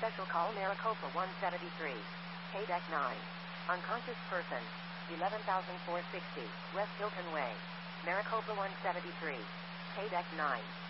Special call Maricopa 173. K-Deck 9. Unconscious person. 11,460. West Hilton Way. Maricopa 173. K-Deck 9.